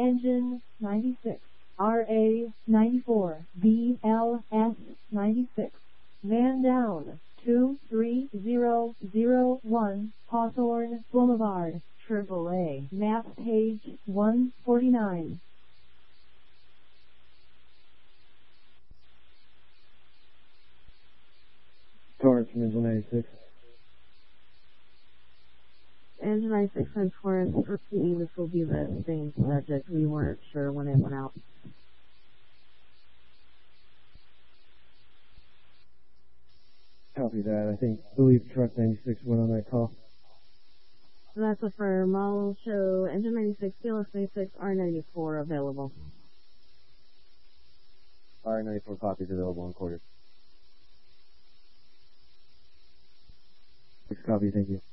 Engine 96, RA 94, BLS 96. Man down, 23001, Hawthorne Boulevard, AAA, map page 149. Taurus from Engine 96. Engine 96 and Taurus, repeating, this will be the same subject. We weren't sure when it went out. Copy that. I believe Truck 96 went on that call. So that's a for model show Engine 96, CLS 96, R94 available. R94 copies available on quarters. 6 copy, thank you.